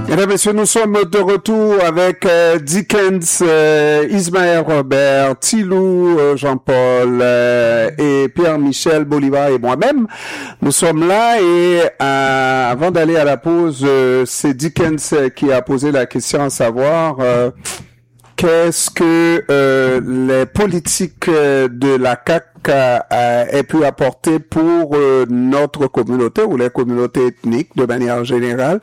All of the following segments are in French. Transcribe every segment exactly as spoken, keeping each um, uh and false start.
Mesdames et messieurs, nous sommes de retour avec euh, Dickens, euh, Ismaël Robert, Tilou euh, Jean-Paul euh, et Pierre-Michel Bolivar et moi-même. Nous sommes là et euh, avant d'aller à la pause, euh, c'est Dickens qui a posé la question à savoir euh, qu'est-ce que euh, les politiques de la C A C euh, aient pu apporter pour euh, notre communauté ou les communautés ethniques de manière générale.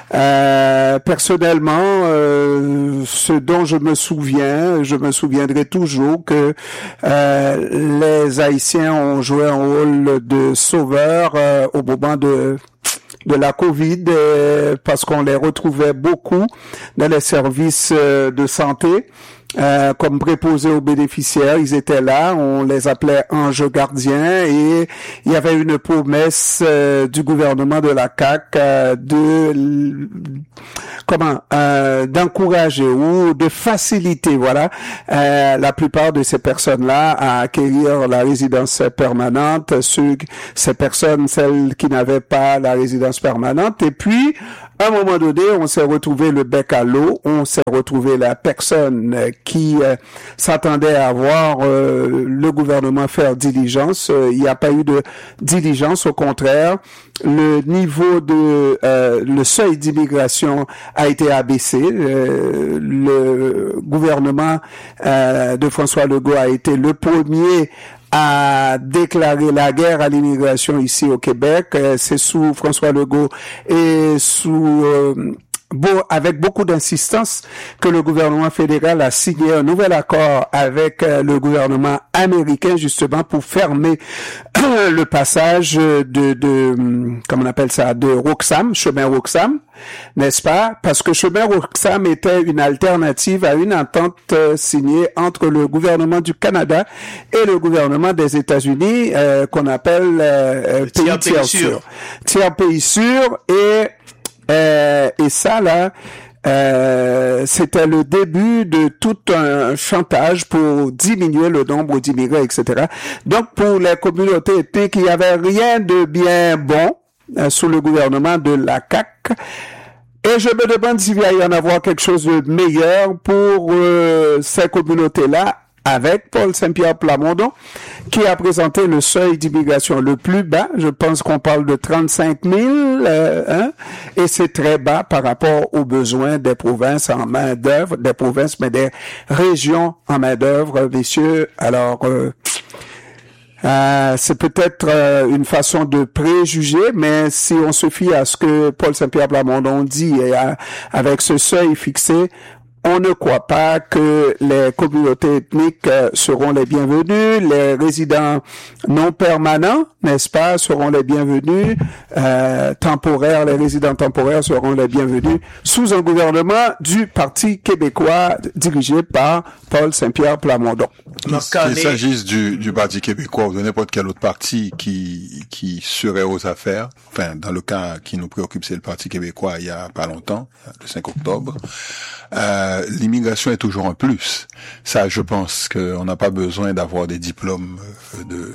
Euh, personnellement, euh, ce dont je me souviens, je me souviendrai toujours que euh, les Haïtiens ont joué un rôle de sauveur euh, au moment de de la COVID euh, parce qu'on les retrouvait beaucoup dans les services euh, de santé euh, comme préposés aux bénéficiaires. Ils étaient là, on les appelait anges gardiens et il y avait une promesse euh, du gouvernement de la C A C euh, de comment euh, d'encourager ou de faciliter voilà euh, la plupart de ces personnes-là à acquérir la résidence permanente, ceux, ces personnes, celles qui n'avaient pas la résidence permanente. Et puis, à un moment donné, on s'est retrouvé le bec à l'eau, on s'est retrouvé la personne qui euh, s'attendait à voir euh, le gouvernement faire diligence. Euh, il n'y a pas eu de diligence, au contraire. Le niveau de euh, le seuil d'immigration a été abaissé. Euh, le gouvernement euh, de François Legault a été le premier à déclarer la guerre à l'immigration ici au Québec. Euh, c'est sous François Legault et sous euh, Bon, avec beaucoup d'insistance que le gouvernement fédéral a signé un nouvel accord avec euh, le gouvernement américain justement pour fermer euh, le passage de, de comment on appelle ça, de Roxham, chemin Roxham, n'est-ce pas? Parce que chemin Roxham était une alternative à une entente euh, signée entre le gouvernement du Canada et le gouvernement des États-Unis euh, qu'on appelle euh, pays tiers sûr. Tiers pays sûr et Euh, et ça, là, euh, c'était le début de tout un chantage pour diminuer le nombre d'immigrés, et cetera. Donc, pour les communautés ethniques, il n'y avait rien de bien bon euh, sous le gouvernement de la C A C. Et je me demande s'il va y en avoir quelque chose de meilleur pour euh, ces communautés-là, avec Paul Saint-Pierre Plamondon, qui a présenté le seuil d'immigration le plus bas. Je pense qu'on parle de trente-cinq mille, euh, hein, et c'est très bas par rapport aux besoins des provinces en main-d'œuvre, des provinces, mais des régions en main-d'œuvre, messieurs. Alors, euh, euh, c'est peut-être euh, une façon de préjuger, mais si on se fie à ce que Paul Saint-Pierre Plamondon dit, et à, avec ce seuil fixé, on ne croit pas que les communautés ethniques euh, seront les bienvenus, les résidents non permanents, n'est-ce pas, seront les bienvenus, euh, temporaires, les résidents temporaires seront les bienvenus sous un gouvernement du Parti québécois dirigé par Paul Saint-Pierre Plamondon. Qu'il s'agisse du, du Parti québécois ou de n'importe quel autre parti qui, qui serait aux affaires, enfin, dans le cas qui nous préoccupe, c'est le Parti québécois il y a pas longtemps, le cinq octobre, Euh, l'immigration est toujours un plus. Ça, je pense qu'on n'a pas besoin d'avoir des diplômes de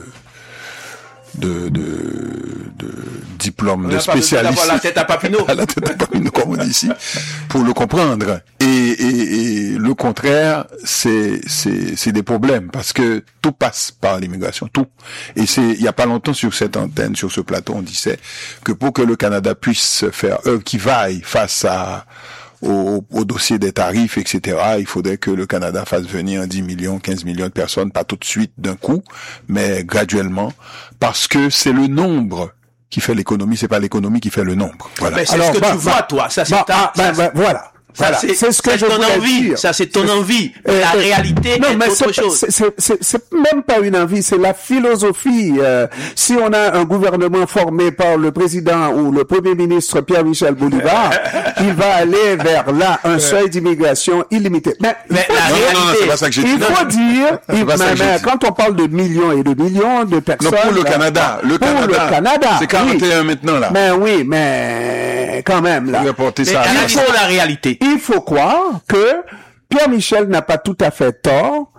de de, de diplômes de spécialistes. D'avoir la tête à Papineau. La tête à Papineau, comme on dit ici, pour le comprendre. Et, et, et le contraire, c'est c'est c'est des problèmes parce que tout passe par l'immigration, tout. Et c'est il y a pas longtemps sur cette antenne, sur ce plateau, on disait que pour que le Canada puisse faire œuvre qui vaille face à Au, au dossier des tarifs, et cetera, il faudrait que le Canada fasse venir dix millions, quinze millions de personnes, pas tout de suite d'un coup, mais graduellement, parce que c'est le nombre qui fait l'économie, c'est pas l'économie qui fait le nombre. Voilà. Mais c'est Alors, ce que bah, tu vois, bah, toi. Ça, c'est bah, ta, bah, ça, bah, voilà. Ça, Voilà. c'est, c'est ce que c'est je ton voulais envie. dire. Ça, c'est ton envie. Euh, la euh, réalité non, est mais autre c'est, chose. C'est, c'est, c'est, c'est même pas une envie, c'est la philosophie. Euh, si on a un gouvernement formé par le président ou le premier ministre Pierre-Michel Bolivar, il va aller vers là un seuil d'immigration illimité. Mais, mais la non, réalité, non, non, c'est pas ça que j'ai dit. Il faut dire, il, mais, mais, quand on parle de millions et de millions de personnes. Non, pour le là, Canada, le pour Canada, le Canada, c'est quarante et un oui. maintenant là. Mais oui, mais quand même là. Mais ça, il faut la réalité. Il faut croire que Pierre-Michel n'a pas tout à fait tort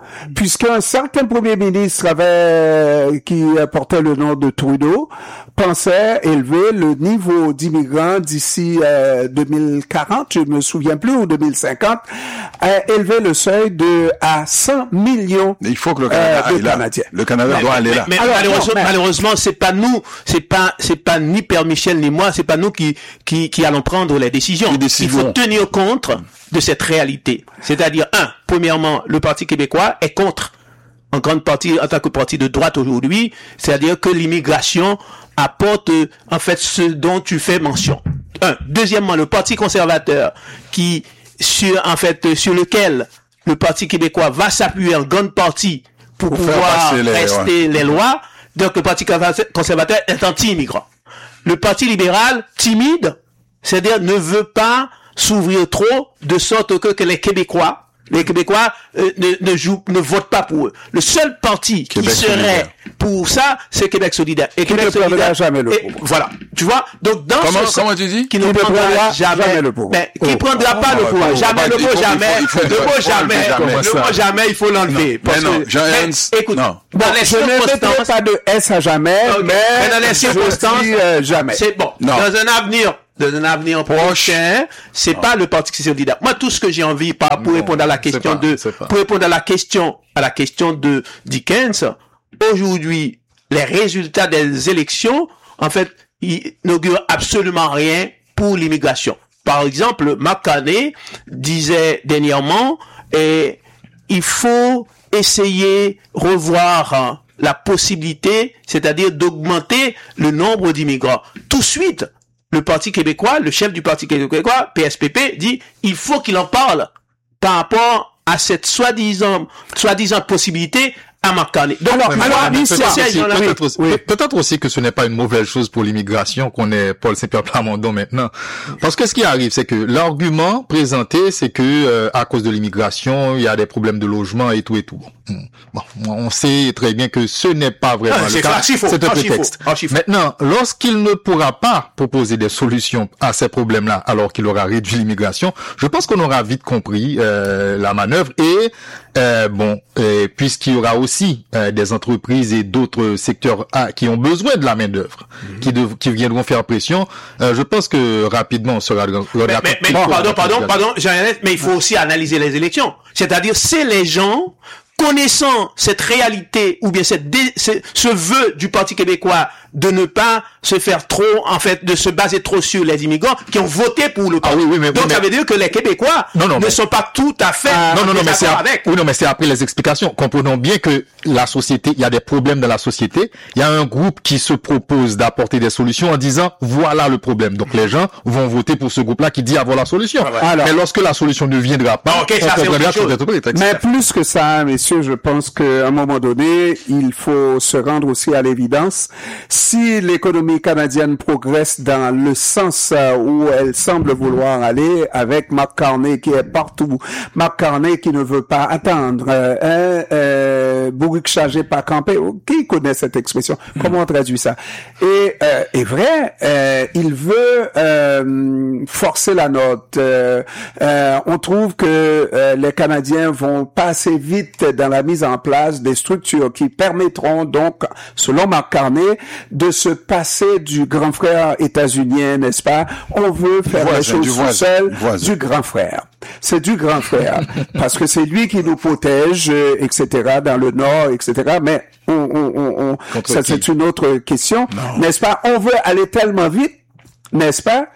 puisqu'un certain premier ministre avait, qui portait le nom de Trudeau, pensait élever le niveau d'immigrants d'ici euh, deux mille quarante, je me souviens plus, ou deux mille cinquante, à élever le seuil de à cent millions mais il faut que le Canada euh, aille là. Canadiens. Le Canada mais, doit mais, aller mais, là. Mais, Alors, malheureusement, non, mais... malheureusement, c'est pas nous, c'est pas, c'est pas ni Père Michel ni moi, c'est pas nous qui, qui, qui allons prendre les décisions. Les décisions. Il faut tenir compte de cette réalité. C'est-à-dire, un, premièrement, le Parti québécois est contre, en grande partie, en tant que parti de droite aujourd'hui, c'est-à-dire que l'immigration apporte, en fait, ce dont tu fais mention. Un. Deuxièmement, le Parti conservateur, qui, sur, en fait, sur lequel le Parti québécois va s'appuyer en grande partie pour, pour pouvoir les, rester ouais. les lois. Donc, le Parti conservateur est anti-immigrant. Le Parti libéral, timide, c'est-à-dire ne veut pas s'ouvrir trop, de sorte que, que les Québécois, les Québécois euh, ne, ne jouent, ne votent pas pour eux. Le seul parti Québec qui serait solidaire. Pour ça, c'est Québec solidaire. Et Qui Québec ne prendra solidaire, jamais le et, pouvoir. voilà. Tu vois? Donc, dans Comment, ce comment tu dis? qui ne Qui ne prendra prendra jamais, jamais le pouvoir. mais qui Oh. prendra pas Oh, le pouvoir. oh, Jamais oh, le il mot faut- jamais. il faut- il faut- Le mot il faut jamais. enlever jamais. Le mot jamais, il faut l'enlever. Mais Parce non, que- Jean-Ernst, mais, écoute, non. dans les Je ne mettrai circonstances, pas de S à jamais, Ok. mais, Mais dans les je circonstances, dis, euh, jamais. c'est bon. Non. Dans un avenir, dans un avenir prochain, c'est pas le Parti solidaire. Moi, tout ce que j'ai envie, par, pour Non, répondre à la c'est question pas, de, c'est pas. pour répondre à la question, à la question de Dickens, aujourd'hui, les résultats des élections, en fait, ils n'augurent absolument rien pour l'immigration. Par exemple, Mark Carney disait dernièrement, et il faut essayer revoir hein, la possibilité, c'est-à-dire d'augmenter le nombre d'immigrants. Tout de suite, le Parti québécois, le chef du Parti québécois, P S P P, dit il faut qu'il en parle par rapport à cette soi-disant, soi-disant possibilité à Mark Carney. Donc, Alors, tu alors, vois, Miss, c'est- Peut-être c'est- aussi, c'est- peut-être aussi- oui. peut- peut-être aussi que ce n'est pas une mauvaise chose pour l'immigration qu'on ait Paul Saint-Pierre Plamondon maintenant. Parce que ce qui arrive, c'est que l'argument présenté, c'est que euh, à cause de l'immigration, il y a des problèmes de logement et tout et tout. Bon, on sait très bien que ce n'est pas vraiment Ah, le c'est cas. archi faux, C'est un archi prétexte. faux, archi faux. Maintenant, lorsqu'il ne pourra pas proposer des solutions à ces problèmes-là, alors qu'il aura réduit l'immigration, je pense qu'on aura vite compris euh, la manœuvre et euh, bon, euh, puisqu'il y aura aussi euh, des entreprises et d'autres secteurs ah, qui ont besoin de la main d'œuvre, mm-hmm. qui, dev- qui viendront faire pression, euh, je pense que rapidement on sera. Mais, mais, mais pardon, pardon, pardon, Jean-Yann, mais il faut aussi analyser les élections. C'est-à-dire, c'est les gens connaissant cette réalité ou bien cette dé, ce, ce vœu du Parti québécois de ne pas se faire trop, en fait, de se baser trop sur les immigrants qui ont voté pour le Parti. Ah oui, oui, mais, Donc oui, ça mais... veut dire que les Québécois non, non, ne mais... sont pas tout à fait ah, non, non, non, mais c'est avec. Oui, non, mais c'est après les explications. Comprenons bien que la société, il y a des problèmes dans la société. Il y a un groupe qui se propose d'apporter des solutions en disant voilà le problème. Donc les gens vont voter pour ce groupe-là qui dit avoir la solution. Ah ouais. Alors, mais lorsque la solution ne viendra pas, Ah, okay, on ça, comprendra c'est autre chose. Mais plus que ça, messieurs, je pense qu'à un moment donné, il faut se rendre aussi à l'évidence. Si l'économie canadienne progresse dans le sens où elle semble vouloir aller, avec Mark Carney qui est partout, Mark Carney qui ne veut pas attendre, euh, hein, euh, Bourrique chargé pas camper, qui connaît cette expression? Comment on traduit ça? Et euh, est vrai, euh, il veut euh, forcer la note. Euh, euh, on trouve que euh, les Canadiens vont pas assez vite dans la mise en place des structures qui permettront donc, selon Mark Carney, de se passer du grand frère états-unien, n'est-ce pas? On veut faire voisin, les choses du tout voisin, seul, voisin. du grand frère. C'est du grand frère, parce que c'est lui qui nous protège, euh, et cetera, dans le Nord, et cetera. Mais on, on, on, on ça qui? c'est une autre question, n'est-ce pas? On veut aller tellement vite, n'est-ce pas?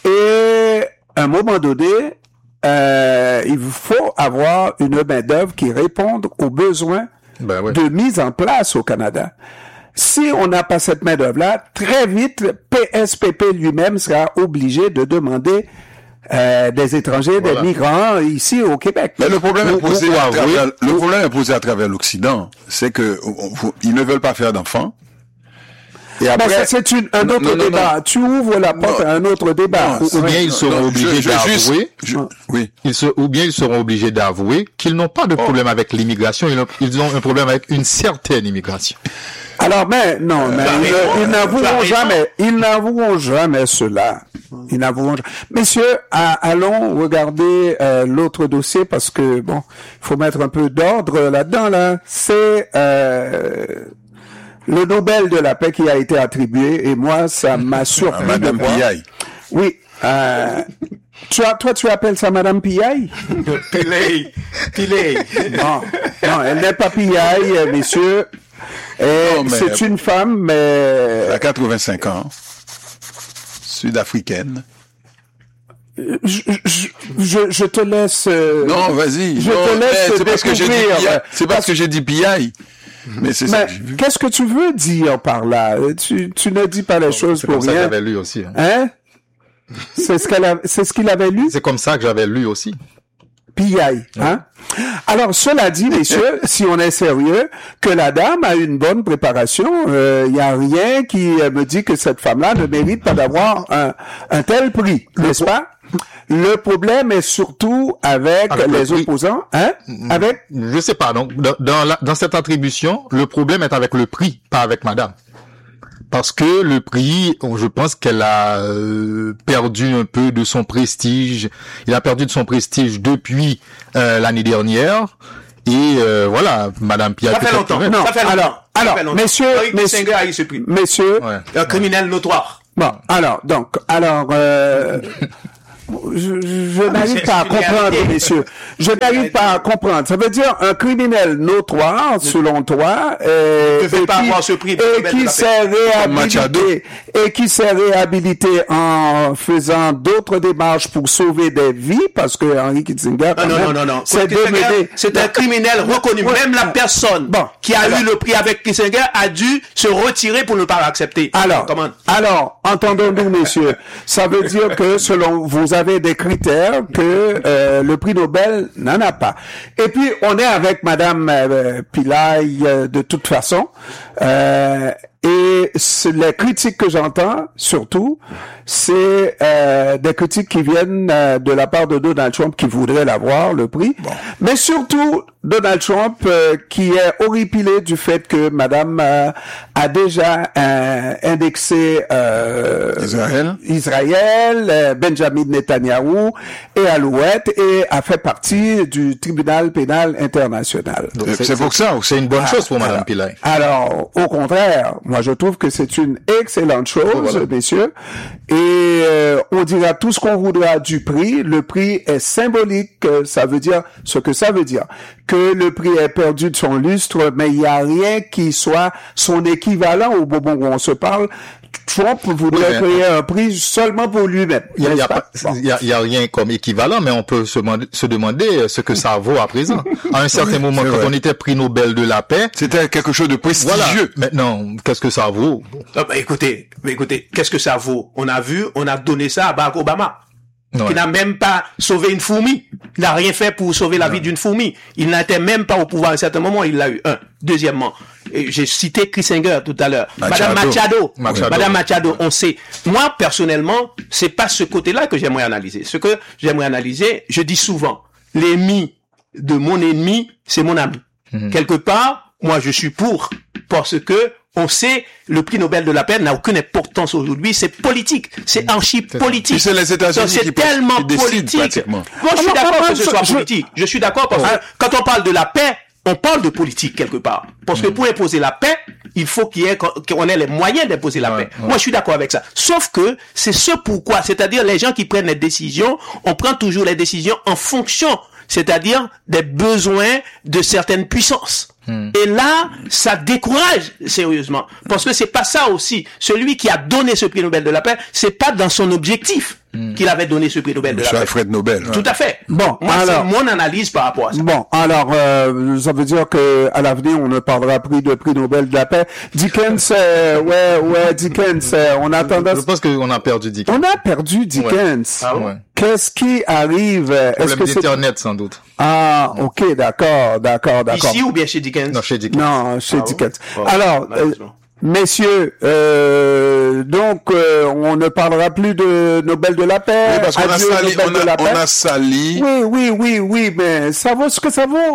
Et à un moment donné, euh, il faut avoir une main-d'œuvre qui réponde aux besoins ben ouais. de mise en place au Canada. Si on n'a pas cette main-d'œuvre-là, très vite, P S P P lui-même sera obligé de demander euh, des étrangers, voilà. des migrants ici au Québec. Mais le problème Ou, est posé ou, à ou, travers, ou, le problème est posé à travers l'Occident, c'est que on, on, ils ne veulent pas faire d'enfants. Et après, ben ça, c'est une, un autre non, non, débat. Non. Tu ouvres la porte non. à un autre débat. Ou, ou bien ils seront non, obligés je, je, d'avouer, je, oui. Ils se, ou bien ils seront obligés d'avouer qu'ils n'ont pas de problème oh. avec l'immigration, ils ont, ils ont un problème avec une certaine immigration. Alors, mais, non, mais, ils, raison, ils n'avoueront raison. jamais, ils n'avoueront jamais cela. Ils n'avoueront jamais. Messieurs, à- allons regarder, euh, l'autre dossier parce que, bon, il faut mettre un peu d'ordre là-dedans, là. C'est, euh, le Nobel de la paix qui a été attribué et moi, ça m'a surpris À Madame de voir. Piaille. Oui, euh, tu as, toi, tu appelles ça Madame Piaille? Pilei, Pilei. Non, non, elle n'est pas Piaille, euh, messieurs. Et Non, mais- c'est une femme, mais Elle a quatre-vingt-cinq ans. Sud-africaine. je, je, je, je te laisse. euh, Non, vas-y. Je Non, te laisse mais c'est parce que j'ai dit découvrir. Piaille. C'est parce que j'ai dit Piaille. Mais c'est ça Mais que j'ai vu. qu'est-ce que tu veux dire par là? Tu, tu ne dis pas les choses C'est pour comme ça que rien. j'avais lu aussi. hein. Hein? C'est ce qu'elle a, c'est ce qu'il avait lu? C'est comme ça que j'avais lu aussi. Piaille, hein? Alors, cela dit, messieurs, si on est sérieux, que la dame a une bonne préparation, il euh, y a rien qui euh, me dit que cette femme-là ne mérite pas d'avoir un, un tel prix, n'est-ce pas? Le problème est surtout avec, Avec le les prix. opposants, hein? Avec, Je sais pas. Donc, dans, dans, la- dans cette attribution, le problème est avec le prix, pas avec madame. Parce que le prix, je pense qu'elle a euh, perdu un peu de son prestige. Il a perdu de son prestige depuis euh, l'année dernière. Et euh, voilà, madame Piaille. Ça fait peut-être longtemps. que- Non, Ça fait longtemps. alors, Ça alors, fait longtemps. messieurs, Henri messieurs- Kissinger a eu ce prix. messieurs, Ouais. Un criminel notoire. bon, alors, donc, alors, euh, je, je- je n'arrive c'est pas à une réalité. comprendre, messieurs. Je n'arrive pas à comprendre. Ça veut dire un criminel notoire, selon toi, euh, Ne fait et pas qui, avoir ce prix de et Nobel de qui la s'est Machado. réhabilité, et qui s'est réhabilité en faisant d'autres démarches pour sauver des vies, parce que Henri Kissinger, quand Non, non, même, non, non, non. s'est Kissinger, démené. c'est un criminel reconnu. Ouais. Même la personne Bon. qui a Alors. eu le prix avec Kissinger a dû se retirer pour ne pas l'accepter. Alors, Comment? alors, entendons-nous, messieurs. Ça veut dire que, selon vous avez des critères que euh, le prix Nobel n'en a pas. Et puis, on est avec Madame euh, Pilaille euh, de toute façon. Euh, et c'est- les critiques que j'entends, surtout, c'est euh, des critiques qui viennent euh, de la part de Donald Trump qui voudrait l'avoir, le prix. Mais surtout, Donald Trump euh, qui est horripilé du fait que Madame euh, a déjà euh, indexé euh, Israël. Israël, euh, Benjamin Netanyahou et Alouette et a fait partie du tribunal pénal international. Donc, C'est c'est pour ça aussi. C'est une bonne chose pour madame Alors, Pilaille. alors, au contraire, moi je trouve que c'est une excellente chose, Voilà. messieurs. Et euh, on dira tout ce qu'on voudra du prix. Le prix est symbolique, euh, ça veut dire ce que ça veut dire. Que le prix est perdu de son lustre, mais il n'y a rien qui soit son équivalent au moment où on se parle. Trump voudrait Oui, mais- créer un prix seulement pour lui-même. Il y a, il y a n'est-ce pas- pas? Bon. il y a- il y a rien comme équivalent, mais on peut se demander, se demander ce que ça vaut à présent. À un certain Oui, moment, c'est quand vrai. on était prix Nobel de la paix, C'était quelque chose de voilà. prestigieux. Maintenant, qu'est-ce que ça vaut? Ah, bah, écoutez, bah, écoutez, qu'est-ce que ça vaut? On a vu, on a donné ça à Barack Obama. Ouais. Qui n'a même pas sauvé une fourmi. Il n'a rien fait pour sauver la vie d'une fourmi. Il n'était même pas au pouvoir à un certain moment, il l'a eu. Un. Deuxièmement, et j'ai cité Kissinger tout à l'heure. Machado. Madame Machado. Machado. Madame Machado, on sait. Moi, personnellement, c'est pas ce côté-là que j'aimerais analyser. Ce que j'aimerais analyser, je dis souvent, l'ennemi de mon ennemi, c'est mon ami. Quelque part, moi, je suis pour. Parce que, on sait, le prix Nobel de la paix n'a aucune importance aujourd'hui, c'est politique, c'est archi-politique. Puis c'est les États-Unis Donc, c'est qui- tellement qui décident politique. pratiquement. Moi, je suis Ah, d'accord non, que ce je- soit je- politique. Je suis d'accord parce que quand on parle de la paix, on parle de politique quelque part. Parce que pour imposer la paix, il faut qu'il y ait, qu'on ait les moyens d'imposer la Ouais, paix. ouais. Moi, je suis d'accord avec ça. Sauf que c'est ce pourquoi, c'est-à-dire les gens qui prennent les décisions, on prend toujours les décisions en fonction, c'est-à-dire des besoins de certaines puissances. Et là, ça décourage sérieusement, parce que c'est pas ça aussi. Celui qui a donné ce prix Nobel de la paix, c'est pas dans son objectif qu'il avait donné ce prix Nobel de la Monsieur paix. Alfred Nobel. Tout à fait. Bon, moi, alors- c'est mon analyse par rapport à ça. Bon, alors, euh, ça veut dire que à l'avenir, on ne parlera plus de prix Nobel de la paix. Dickens, euh, ouais, ouais, Dickens, euh, on a Je tendance... pense qu'on a perdu Dickens. On a perdu Dickens. Ah ouais. Qu'est-ce qui arrive? Est-ce Problème que c'est... d'internet, sans doute. Ah, ok, d'accord, d'accord, d'accord. Ici ou bien chez Dickens? Non, chez Dickens. Non, chez Ah bon? Dickens. Bon, Alors, euh, malheureusement. messieurs, euh, donc, euh, on ne parlera plus de Nobel de la paix. Oui, parce qu'on a Adieu, sali, Nobel on de a, la on paix. a sali. Oui, oui, oui, oui, mais ça vaut ce que ça vaut.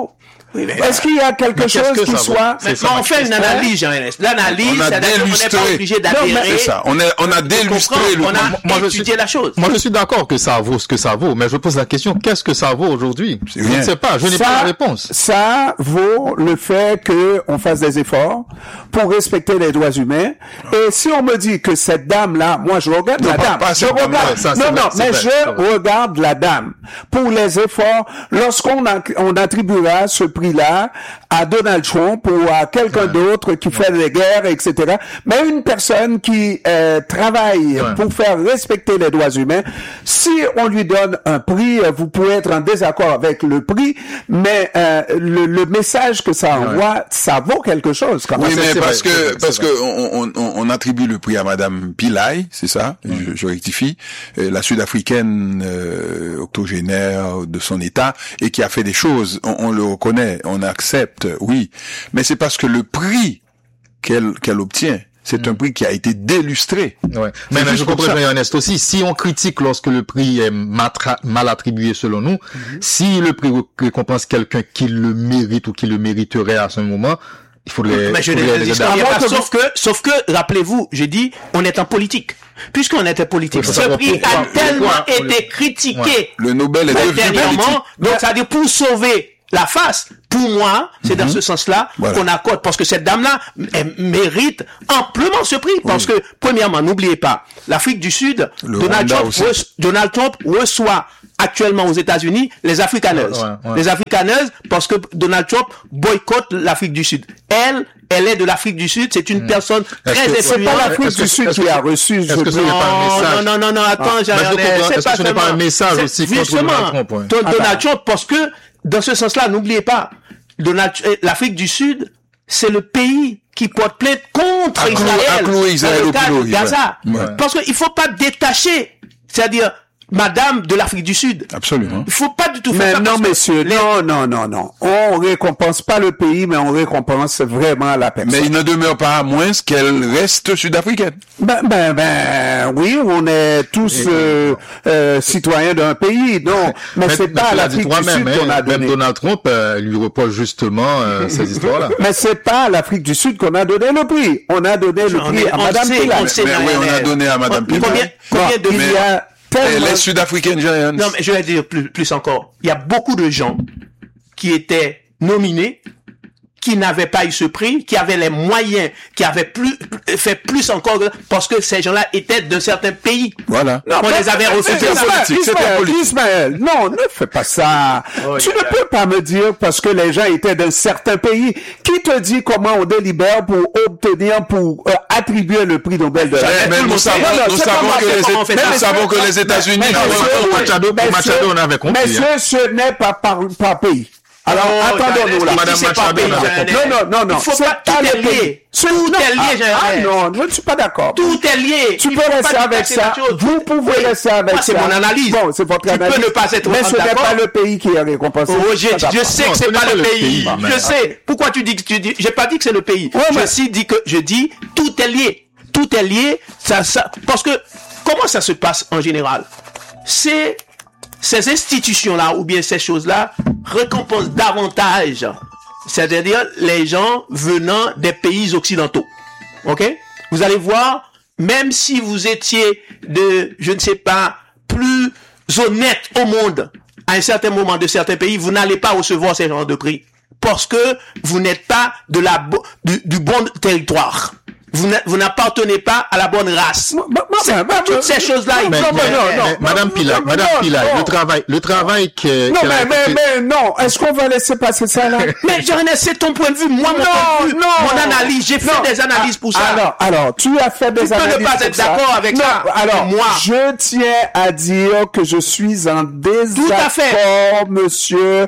Oui, mais- Est-ce qu'il y a quelque Mais qu'est-ce chose que qui ça vaut? soit... C'est Mais ça, on ma fait une question. analyse, Jean-Ernest. L'analyse, On a c'est-à-dire qu'on n'est pas délustré. obligé Non, mais d'adhérer. C'est ça. On a, on a de délustré comprendre. le On a moi, je étudié suis- la chose. Moi, je suis d'accord que ça vaut ce que ça vaut, mais je pose la question, qu'est-ce que ça vaut aujourd'hui? Je rien. ne sais pas, je n'ai Ça- pas la réponse. Ça vaut le fait que on fasse des efforts pour respecter les droits humains. Et si on me dit que cette dame-là, moi je regarde Non, la pas- dame, pas je cette dame-là. regarde, Ça, c'est non, vrai, non, c'est mais vrai, je c'est vrai. regarde la dame pour les efforts. Lorsqu'on a- on attribuera ce prix-là à Donald Trump ou à quelqu'un d'autre qui fait des guerres, et cetera. Mais une personne qui euh, travaille Ouais. pour faire respecter les droits humains, si on lui donne un prix, euh, vous pouvez être en désaccord avec le prix, mais euh, le, le message que ça envoie, ça vaut quelque chose quand Oui, même. mais c'est parce vrai, c'est que vrai, parce c'est que on, on, on- on attribue le prix à Madame Pillay, c'est ça, je, je rectifie, euh, la Sud-Africaine euh, octogénaire de son État et qui a fait des choses, on, on le reconnaît, on accepte, oui, mais c'est parce que le prix qu'elle qu'elle obtient, c'est un prix qui a été délustré. Ouais. Mais, mais juste je pour comprends ça. Ernest aussi, si on critique lorsque le prix est matra- mal attribué selon nous, si le prix récompense quelqu'un qui le mérite ou qui le mériterait à ce moment, il faudrait... Mais je il ne faudrait les les distingue aider. pas, Avant que sauf que, sauf que, rappelez-vous, j'ai dit, on est en politique. Puisqu'on était politique, Il faut ce savoir prix pourquoi- a tellement pourquoi on été le- critiqué Ouais. Le Nobel est devenu politique. dernièrement. Donc, ça veut dire pour sauver la face, pour moi, c'est dans ce sens-là Voilà. qu'on accorde, parce que cette dame-là, elle mérite amplement ce prix, parce que, premièrement, n'oubliez pas, l'Afrique du Sud, Le Donald Rwanda Trump, aussi. reç- Donald Trump reçoit actuellement aux États-Unis les Africaneuses. Ouais, ouais. Les Africaneuses, parce que Donald Trump boycotte l'Afrique du Sud. Elle, elle est de l'Afrique du Sud, c'est une personne Est-ce très que- C'est pas influente. l'Afrique Est-ce que- du Sud est-ce qui que- a reçu ce est-ce que ce prix. n'est pas un Non, message? non, non, non, attends, mais je Jean-Ernest, comprends. c'est Est-ce que ce n'est pas seulement- un message c'est aussi contre justement, Donald Trump, ouais. Don- Donald Attends. Trump, parce que, dans ce sens-là, n'oubliez pas, Donald, euh, l'Afrique du Sud, c'est le pays qui porte plainte contre À clou- Israël, à clouer Israël dans le au cas de pilori, Gaza. ouais. Ouais. Parce qu'il faut pas détacher, c'est-à-dire, Madame de l'Afrique du Sud. Absolument. Il faut pas du tout Mais faire ça. non, parce que messieurs, les- non, non, non, non. On récompense pas le pays, mais on récompense vraiment la personne. Mais il ne demeure pas à moins qu'elle reste sud-africaine. Ben, ben, ben, oui, on est tous euh, euh, citoyens d'un pays, non. Mais c'est pas tu l'as dit l'Afrique du toi-même, Sud hein, qu'on a même donné. Donald Trump euh, lui reproche justement euh, ces histoires-là. Mais c'est pas à l'Afrique du Sud qu'on a donné le prix. On a donné le On prix est- à on Madame sait, Pillay. on sait, Mais oui, on a donné à Madame Combien, Pillay. combien de il y a Elle tellement... est sud-africaine, Jean. Non, mais je vais dire plus, plus encore. Il y a beaucoup de gens qui étaient nominés, qui n'avaient pas eu ce prix, qui avaient les moyens, qui avaient plus, fait plus encore, que- parce que ces gens-là étaient d'un certain pays. Voilà. On les avait refusés. c'est Ismaël, politique, c'était Ismaël, politique. Ismaël, non, ne fais pas ça. Oh, tu yeah, ne yeah. peux pas me dire parce que les gens étaient d'un certain pays. Qui te dit comment on délibère pour obtenir, pour euh, attribuer le prix Nobel de la Mais, paix? mais tout le nous monde savons, sait. nous C'est savons comment- que c'est les, comment on fait ça. nous savons que les États-Unis, Mais- mais- ont- mais- pour Machado, pour Messieurs, Machado, on avait compris, Messieurs, hein. ce n'est pas par, par pays. Alors, Oh, attendons-nous là. Jean-Ernest, Madame c'est pas Machado, pays, on avait Jean-Ernest. Non, non, non, non. Il faut C'est pas, tout le est pays. lié. Ce- Tout non, est lié, ah, ah, Jean-Ernest. non, je ne suis pas d'accord. Tout est lié. Tu Il peux faut rester pas avec déplacer ça. la chose. Vous pouvez Oui. rester avec Moi, ça. c'est mon analyse. Bon, c'est votre Tu peux analyse. ne pas être Mais ce n'est d'accord. pas le pays qui est récompensé. Oh, je, Pas je d'accord. sais Non, que ce c'est n'est pas pas le le pays. pays, mais- Je sais. Pourquoi tu dis que tu dis, j'ai pas dit que c'est le pays. Ouais, je mais- aussi dis que, je dis, tout est lié. Tout est lié. Ça, ça, parce que, comment ça se passe en général? C'est, ces institutions-là, ou bien ces choses-là, récompensent davantage. C'est-à-dire, les gens venant des pays occidentaux. OK? Vous allez voir, même si vous étiez de, je ne sais pas, plus honnête au monde, à un certain moment de certains pays, vous n'allez pas recevoir ces genres de prix. Parce que vous n'êtes pas de la, bo- du, du bon territoire. Vous n'a- vous n'appartenez pas à la bonne race. Bah, bah, C'est- bah, bah, toutes ces choses-là, il Mais, faut- mais- non, mais- non, mais non, Madame non, Pillay, non, Madame non, Pillay, non. le travail, le travail que, Non, qu'elle a mais, mais, effectué- mais, non. Est-ce qu'on va laisser passer ça, là? Mais Jean-Ernest, c'est ton point de vue. Moi, mon Non, point de vue, non. mon analyse, j'ai fait Non. des analyses pour ça. Alors, alors, tu as fait des Tu peux ne analyses pas pour être ça. d'accord avec non, ça. Alors, Mais moi- je tiens à dire que je suis en désaccord, à fait. monsieur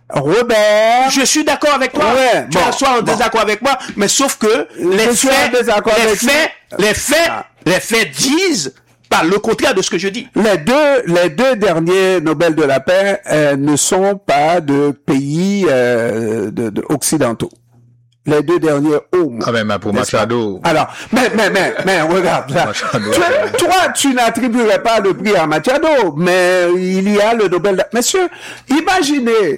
Robert. Je suis d'accord avec toi. Ouais, tu bon, en sois en bon. désaccord avec moi, mais sauf que les Je suis en faits, désaccord les avec faits, les faits, Ah. les faits disent pas le contraire de ce que je dis. Les deux, les deux derniers Nobel de la paix euh, ne sont pas de pays euh, de, de occidentaux. Les deux derniers au moins. Ah ben, mais pour N'est-ce pas? Machado. Alors, mais, mais, mais, mais, regarde, là. Machado. Tu- toi, tu n'attribuerais pas le prix à Machado, mais il y a le Nobel de... Monsieur, imaginez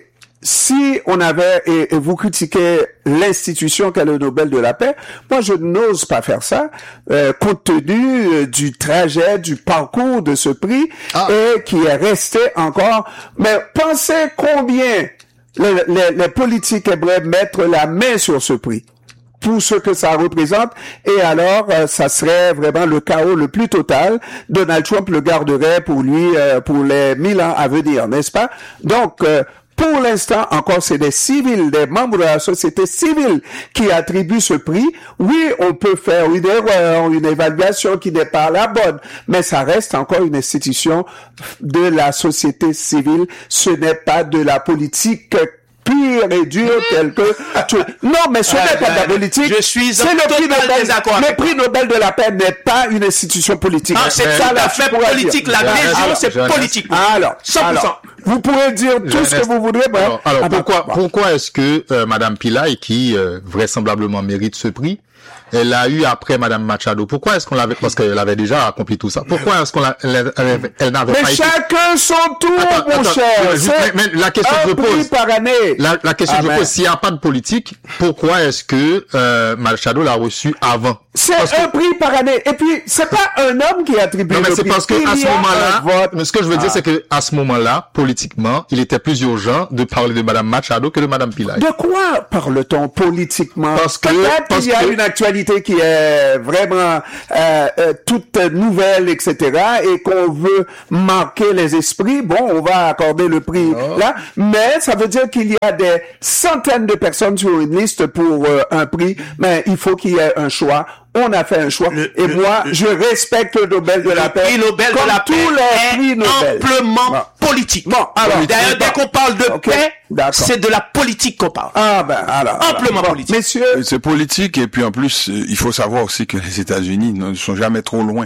si on avait, et, et vous critiquez l'institution qu'est le Nobel de la paix, moi je n'ose pas faire ça, euh, compte tenu euh, du trajet, du parcours de ce prix, ah. et qui est resté encore. Mais pensez combien les, les, les politiques aimeraient mettre la main sur ce prix, pour ce que ça représente, et alors euh, ça serait vraiment le chaos le plus total. Donald Trump le garderait pour lui euh, pour les mille ans à venir, n'est-ce pas? Donc, euh, pour l'instant, encore, c'est des civils, des membres de la société civile qui attribuent ce prix. Oui, on peut faire une erreur, une évaluation qui n'est pas la bonne, mais ça reste encore une institution de la société civile. Ce n'est pas de la politique pure et dure tel que tu... Non, mais ce n'est pas de la politique. Je suis c'est le prix Nobel. Le prix Nobel de la paix n'est pas une institution politique. Non, c'est tout à fait politique. La région, c'est politique. Alors, cent pour cent. Vous pourrez dire tout Jeunesse. ce que vous voudrez. Ben, alors, alors ah, pourquoi, bon. pourquoi est-ce que euh, Madame Pillay, qui euh, vraisemblablement mérite ce prix, elle l'a eu après Madame Machado? Pourquoi est-ce qu'on l'avait, parce qu'elle avait déjà accompli tout ça. Pourquoi est-ce qu'on l'a, elle, elle, elle n'avait mais pas été... chacun son tour, Attends, mon attends, cher. mais, C'est mais, mais la question que je un prix pose, par année. la, la question Ah, que je ben. pose, s'il n'y a pas de politique, pourquoi est-ce que euh, Machado l'a reçu avant? C'est Parce un que- prix par année. Et puis, c'est pas un homme qui attribue Non, mais le c'est prix. parce que Il à y ce a un moment-là, vote. mais ce que je veux dire, Ah. c'est que à ce moment-là, politiquement, il était plus urgent de parler de Madame Machado que de Madame Pillay. De quoi parle-t-on politiquement? Parce que- Peut-être parce qu'il y a que- une actualité qui est vraiment euh, euh, toute nouvelle, et cetera, et qu'on veut marquer les esprits. Bon, on va accorder le prix Oh. là, mais ça veut dire qu'il y a des centaines de personnes sur une liste pour euh, un prix, mais il faut qu'il y ait un choix. On a fait un choix. Le- et le- moi, le- je respecte le Nobel de la Le paix. prix Nobel comme de la tous paix les prix est Nobel. amplement Bon. politique. Bon, alors, D'ailleurs, dès qu'on parle de Ok, paix, d'accord. c'est de la politique qu'on parle. Ah ben alors. Amplement alors. Bon, politique. Messieurs, C'est politique et puis en plus, euh, il faut savoir aussi que les États-Unis ne sont jamais trop loin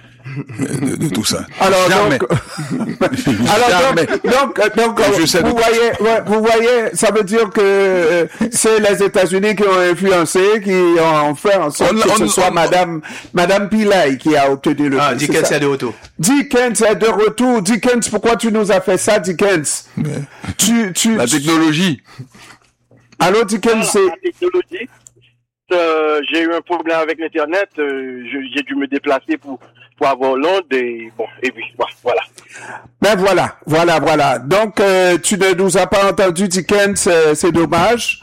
de, de tout ça. alors Jamais. donc, alors Jamais. donc, donc, euh, donc, Je euh, sais vous de- voyez, ouais, vous voyez, ça veut dire que euh, c'est les États-Unis qui ont influencé, qui ont fait en sorte On- que on- ce soit on- Madame Madame Pillay qui a obtenu le Ah, prix. Dickens c'est ça? est de retour. Dickens est de retour. Dickens, pourquoi tu nous as fait ça, Dickens? Tu, tu, La technologie. allô, Dickens, Voilà, c'est, la technologie. Euh, j'ai eu un problème avec l'internet. Euh, je- j'ai dû me déplacer pour pour avoir l'onde et bon et puis voilà. ben voilà, voilà, voilà. Donc, euh, tu ne nous as pas entendu, Dickens, euh, c'est dommage.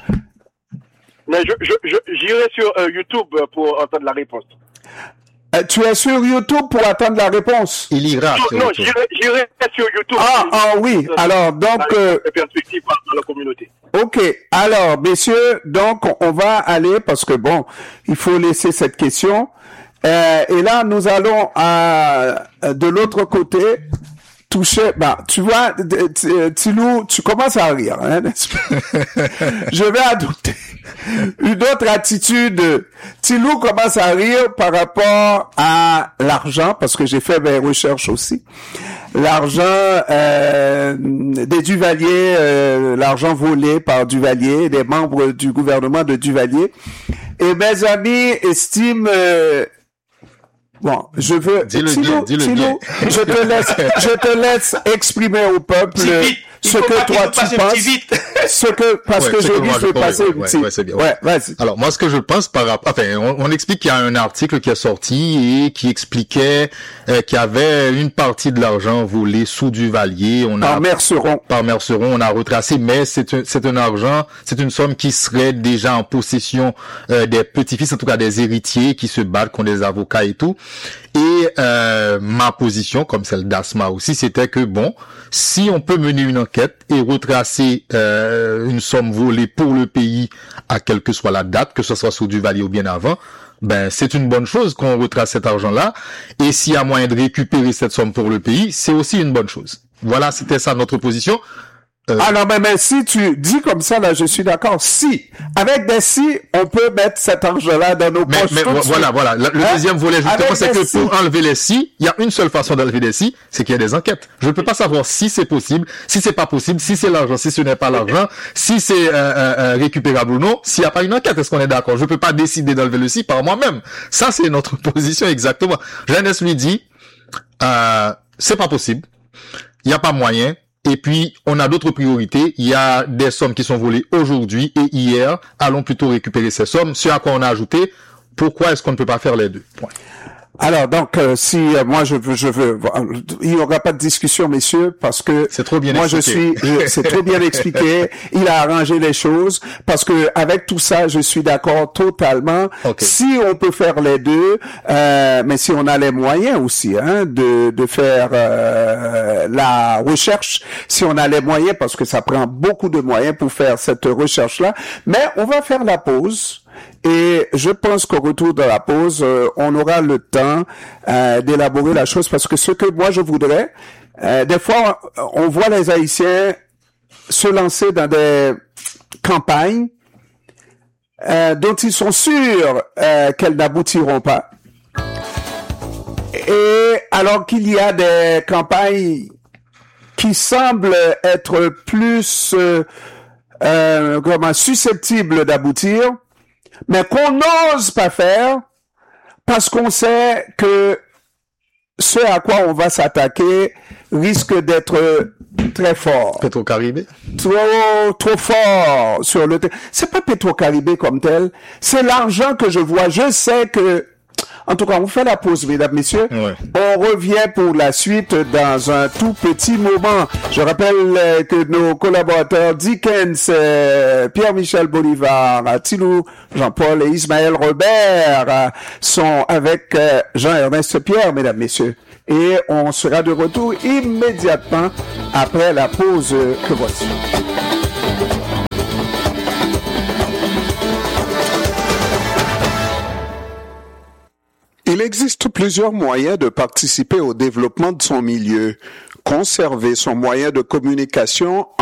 Mais je je je- j'irai sur euh, YouTube pour entendre la réponse. Euh, tu es sur YouTube pour attendre la réponse. Il ira. Non, sur non, le tour. j'irai j'irai sur YouTube. Ah, ah oui. Alors, donc, euh, les perspectives par la communauté. ok. Alors, messieurs, donc, on va aller, parce que bon, il faut laisser cette question. Euh, et là, nous allons à, de l'autre côté toucher, bah, tu vois, d- t- euh, Tilou, tu commences à rire, hein, n'est-ce pas? Je vais adopter une autre attitude. Tilou commence à rire par rapport à l'argent, parce que j'ai fait mes recherches aussi. L'argent euh, des Duvalier, euh, l'argent volé par Duvalier, des membres du gouvernement de Duvalier. Et mes amis estiment... euh, Bon, je veux... Dis-le Thilo, bien, dis-le Thilo, bien. je te laisse, je te laisse exprimer au peuple Petit vite. Il ce faut que pas qu'il toi nous tu passe un penses. petit vite. Ce que, parce Ouais, que c'est je que dis, moi, je vais je- passer ouais, une ouais, petite. ouais, c'est bien, Ouais, ouais. vas-y. Alors moi, ce que je pense par rapport, enfin, on, on explique qu'il y a un article qui est sorti et qui expliquait euh, qu'il y avait une partie de l'argent volé sous Duvalier. On a Par Merceron. par Merceron, on a retracé, mais c'est un, c'est un argent, c'est une somme qui serait déjà en possession euh, des petits-fils, en tout cas des héritiers qui se battent contre des avocats et tout. Et euh, ma position, comme celle d'Asma aussi, c'était que bon, si on peut mener une enquête et retracer euh, une somme volée pour le pays à quelle que soit la date, que ce soit sous Duvalier ou bien avant, ben c'est une bonne chose qu'on retrace cet argent-là. Et s'il y a moyen de récupérer cette somme pour le pays, c'est aussi une bonne chose. Voilà, c'était ça notre position. Euh, Ah non, mais, mais si tu dis comme ça, là, je suis d'accord. Si, avec des si, on peut mettre cet argent-là dans nos Mais, poches. mais tout de voilà, suite. voilà. Le, le Hein? deuxième volet, justement, Avec c'est des que si. pour enlever les si, il y a une seule façon d'enlever les si, c'est qu'il y a des enquêtes. Je ne peux pas savoir si c'est possible, si c'est pas possible, si c'est l'argent, si ce n'est pas l'argent, si c'est euh, euh, euh, récupérable ou non, s'il n'y a pas une enquête. Est-ce qu'on est d'accord? Je ne peux pas décider d'enlever le si par moi-même. Ça, c'est notre position exactement. Jeunesse lui dit, euh, c'est pas possible. Il n'y a pas moyen. Et puis, on a d'autres priorités. Il y a des sommes qui sont volées aujourd'hui et hier. Allons plutôt récupérer ces sommes. Ce à quoi on a ajouté, pourquoi est-ce qu'on ne peut pas faire les deux? Point. Alors donc euh, si euh, moi je veux je veux il n'y aura pas de discussion messieurs parce que c'est trop bien moi expliqué. je suis je, c'est trop bien expliqué, il a arrangé les choses parce que avec tout ça je suis d'accord totalement. Okay. Si on peut faire les deux euh, mais si on a les moyens aussi hein de de faire euh, la recherche, si on a les moyens parce que ça prend beaucoup de moyens pour faire cette recherche là, mais on va faire la pause. Et je pense qu'au retour de la pause, euh, on aura le temps euh, d'élaborer la chose parce que ce que moi je voudrais, euh, des fois, on voit les Haïtiens se lancer dans des campagnes euh, dont ils sont sûrs euh, qu'elles n'aboutiront pas. Et alors qu'il y a des campagnes qui semblent être plus euh, euh, comment, susceptibles d'aboutir, mais qu'on n'ose pas faire parce qu'on sait que ce à quoi on va s'attaquer risque d'être très fort. Petro-Caribé? Trop, trop fort sur le terrain. C'est pas Petro-Caribé comme tel. C'est l'argent que je vois. Je sais que, en tout cas, on fait la pause, mesdames, messieurs. Ouais. On revient pour la suite dans un tout petit moment. Je rappelle euh, que nos collaborateurs Dickens, euh, Pierre-Michel Bolivar, Tilou, Jean-Paul et Ismaël Robert euh, sont avec euh, Jean-Ernest Pierre, mesdames, messieurs. Et on sera de retour immédiatement après la pause que voici. Il existe plusieurs moyens de participer au développement de son milieu. Conserver son moyen de communication